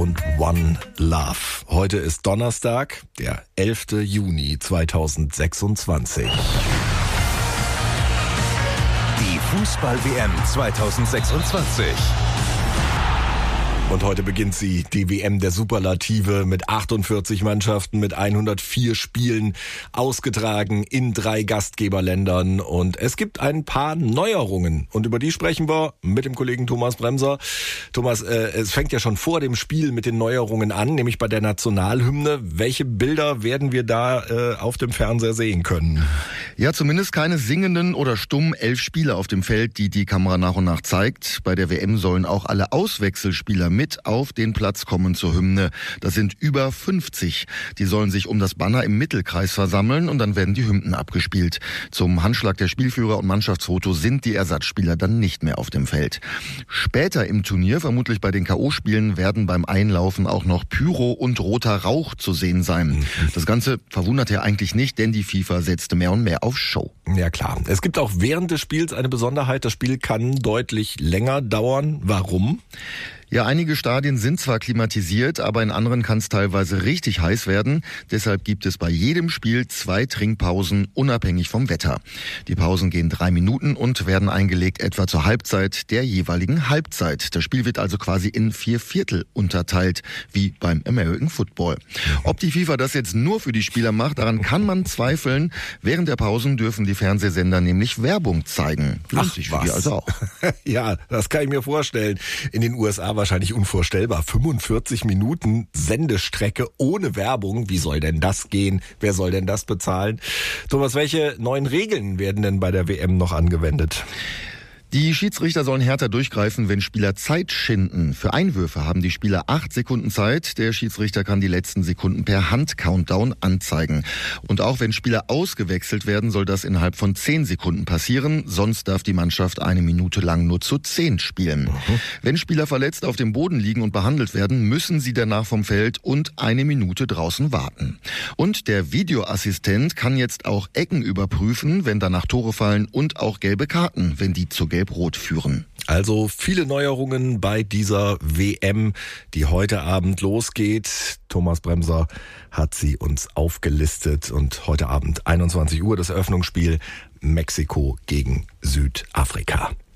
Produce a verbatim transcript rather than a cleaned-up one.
und One Love. Heute ist Donnerstag, der elfter Juni zweitausendsechsundzwanzig. Die Fußball-W M zweitausendsechsundzwanzig. Und heute beginnt sie, die W M der Superlative, mit achtundvierzig Mannschaften, mit hundertvier Spielen, ausgetragen in drei Gastgeberländern. Und es gibt ein paar Neuerungen. Und über die sprechen wir mit dem Kollegen Thomas Bremser. Thomas, äh, es fängt ja schon vor dem Spiel mit den Neuerungen an, nämlich bei der Nationalhymne. Welche Bilder werden wir da äh, auf dem Fernseher sehen können? Ja, zumindest keine singenden oder stummen elf Spieler auf dem Feld, die die Kamera nach und nach zeigt. Bei der W M sollen auch alle Auswechselspieler mit auf den Platz kommen zur Hymne. Das sind über fünfzig. Die sollen sich um das Banner im Mittelkreis versammeln und dann werden die Hymnen abgespielt. Zum Handschlag der Spielführer und Mannschaftsfoto sind die Ersatzspieler dann nicht mehr auf dem Feld. Später im Turnier, vermutlich bei den K O-Spielen, werden beim Einlaufen auch noch Pyro und roter Rauch zu sehen sein. Das Ganze verwundert ja eigentlich nicht, denn die FIFA setzte mehr und mehr auf Show. Ja klar. Es gibt auch während des Spiels eine Besonderheit. Das Spiel kann deutlich länger dauern. Warum? Ja, einige Stadien sind zwar klimatisiert, aber in anderen kann es teilweise richtig heiß werden. Deshalb gibt es bei jedem Spiel zwei Trinkpausen, unabhängig vom Wetter. Die Pausen gehen drei Minuten und werden eingelegt etwa zur Halbzeit der jeweiligen Halbzeit. Das Spiel wird also quasi in vier Viertel unterteilt, wie beim American Football. Ob die FIFA das jetzt nur für die Spieler macht, daran kann man zweifeln. Während der Pausen dürfen die Fernsehsender nämlich Werbung zeigen. Ach, sich für die also auch. Ja, das kann ich mir vorstellen. In den U S A wahrscheinlich unvorstellbar. fünfundvierzig Minuten Sendestrecke ohne Werbung. Wie soll denn das gehen? Wer soll denn das bezahlen? Thomas, welche neuen Regeln werden denn bei der W M noch angewendet? Die Schiedsrichter sollen härter durchgreifen, wenn Spieler Zeit schinden. Für Einwürfe haben die Spieler acht Sekunden Zeit. Der Schiedsrichter kann die letzten Sekunden per Hand-Countdown anzeigen. Und auch wenn Spieler ausgewechselt werden, soll das innerhalb von zehn Sekunden passieren. Sonst darf die Mannschaft eine Minute lang nur zu zehn spielen. Mhm. Wenn Spieler verletzt auf dem Boden liegen und behandelt werden, müssen sie danach vom Feld und eine Minute draußen warten. Und der Videoassistent kann jetzt auch Ecken überprüfen, wenn danach Tore fallen, und auch gelbe Karten, wenn die zu Gelb-Rot führen. Also viele Neuerungen bei dieser W M, die heute Abend losgeht. Thomas Bremser hat sie uns aufgelistet und heute Abend einundzwanzig Uhr das Eröffnungsspiel Mexiko gegen Südafrika.